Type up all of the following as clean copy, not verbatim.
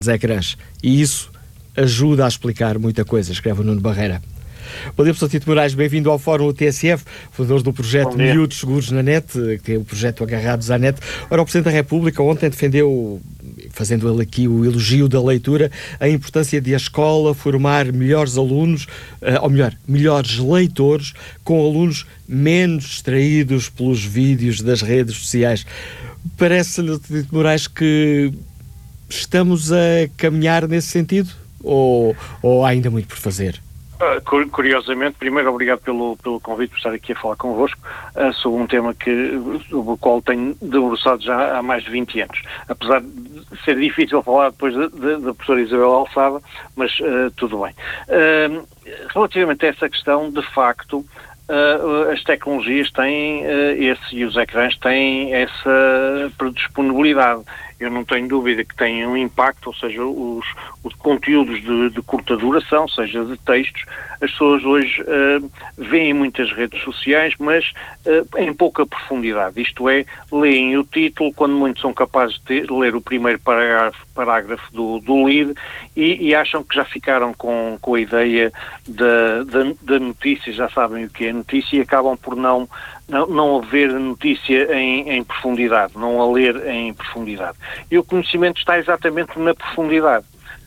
ecrãs. E isso ajuda a explicar muita coisa, escreve o Nuno Barreira. Bom dia, professor Tito Moraes, bem-vindo ao Fórum TSF, fundador do projeto Miúdos Seguros na Net, que tem o projeto Agarrados à Net. Ora, o Presidente da República ontem defendeu, fazendo ele aqui o elogio da leitura, a importância de a escola formar melhores alunos, ou melhor, melhores leitores, com alunos menos distraídos pelos vídeos das redes sociais. Parece-lhe, Tito Moraes, que estamos a caminhar nesse sentido? Ou há ainda muito por fazer? Curiosamente, primeiro obrigado pelo convite por estar aqui a falar convosco sobre um tema sobre o qual tenho debruçado já há mais de 20 anos. Apesar de ser difícil falar depois da professora Isabel Alçada, mas tudo bem. Relativamente a essa questão, de facto, as tecnologias têm e os ecrãs têm essa predisponibilidade. Eu não tenho dúvida que têm um impacto, ou seja, os conteúdos de curta duração, seja de textos, as pessoas hoje veem muitas redes sociais, mas em pouca profundidade. Isto é, leem o título, quando muitos são capazes de ler o primeiro parágrafo do lead e acham que já ficaram com a ideia da notícia, já sabem o que é notícia e acabam por não a ver notícia em profundidade, não a ler em profundidade. E o conhecimento está exatamente na profundidade.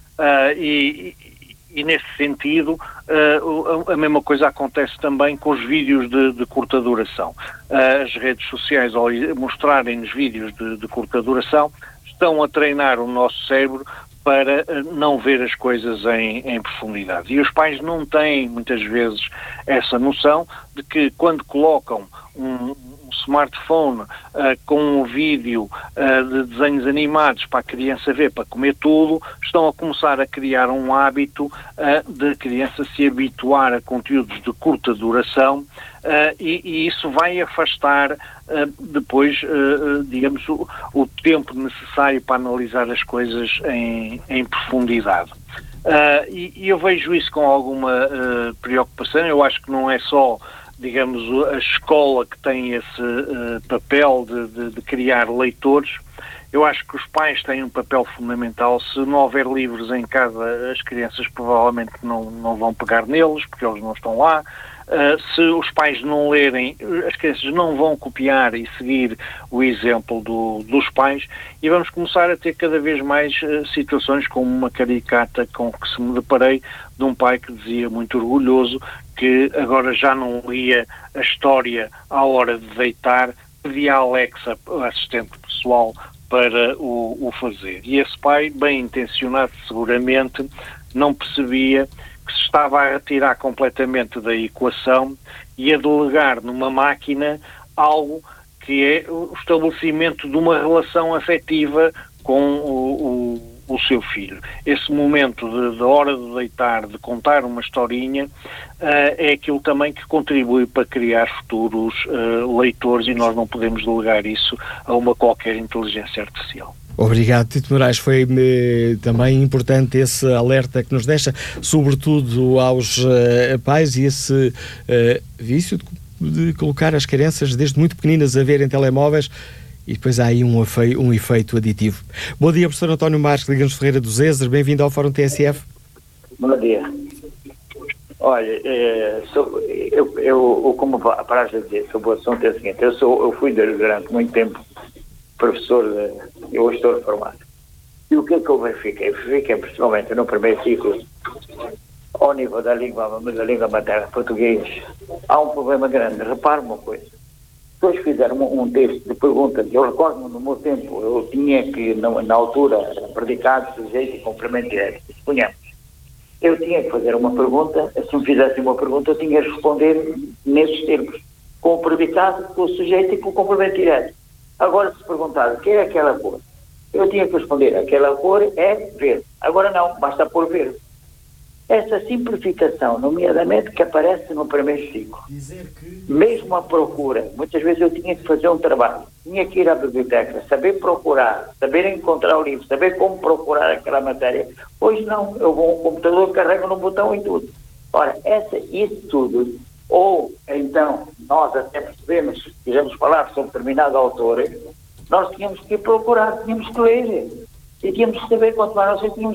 E nesse sentido, a mesma coisa acontece também com os vídeos de curta duração. As redes sociais, ao mostrarem-nos vídeos de curta duração, estão a treinar o nosso cérebro para não ver as coisas em profundidade. E os pais não têm, muitas vezes, essa noção de que quando colocam um smartphone com um vídeo de desenhos animados para a criança ver, para comer tudo, estão a começar a criar um hábito de a criança se habituar a conteúdos de curta duração e isso vai afastar depois, digamos, o tempo necessário para analisar as coisas em profundidade. E eu vejo isso com alguma preocupação. Eu acho que não é só, digamos, a escola que tem esse papel de criar leitores. Eu acho que os pais têm um papel fundamental. Se não houver livros em casa, as crianças provavelmente não vão pegar neles, porque eles não estão lá. Se os pais não lerem, as crianças não vão copiar e seguir o exemplo dos pais, e vamos começar a ter cada vez mais situações, como uma caricata com que se me deparei, de um pai que dizia muito orgulhoso que agora já não lia a história à hora de deitar, pedia a Alexa, a assistente pessoal, para o fazer. E esse pai, bem intencionado seguramente, não percebia que se estava a retirar completamente da equação e a delegar numa máquina algo que é o estabelecimento de uma relação afetiva com o seu filho. Esse momento da hora de deitar, de contar uma historinha, é aquilo também que contribui para criar futuros leitores, e nós não podemos delegar isso a uma qualquer inteligência artificial. Obrigado, Tito Moraes. Foi também importante esse alerta que nos deixa, sobretudo aos pais, e esse vício de colocar as crianças desde muito pequeninas a verem telemóveis, e depois há aí um efeito aditivo. Bom dia, professor António Marques, Liga-nos Ferreira do Zezer, bem-vindo ao Fórum TSF. Bom dia. Olha, eu como para dizer sobre o assunto é o seguinte, eu fui durante muito tempo professor, eu hoje estou formado. E o que é que eu verifiquei? Verifiquei principalmente no primeiro ciclo, ao nível da língua materna, português, há um problema grande. Repare uma coisa. Depois fizeram um texto de perguntas. Eu recordo-me, no meu tempo, eu tinha que, na altura, predicado, sujeito e complemento direto. Suponhamos, eu tinha que fazer uma pergunta, se me fizessem uma pergunta, eu tinha que responder nesses termos, com o predicado, com o sujeito e com o complemento direto. Agora, se perguntar o que é aquela cor, eu tinha que responder, aquela cor é verde. Agora não, basta pôr verde. Essa simplificação, nomeadamente, que aparece no primeiro ciclo, mesmo a procura, muitas vezes eu tinha que fazer um trabalho, tinha que ir à biblioteca, saber procurar, saber encontrar o livro, saber como procurar aquela matéria. Hoje não, eu vou ao computador, carrego no botão e tudo. Ora, isso tudo, ou então nós até percebemos, se quisermos falar sobre determinado autor, nós tínhamos que procurar, tínhamos que ler. E tínhamos que saber quanto mais nós tínhamos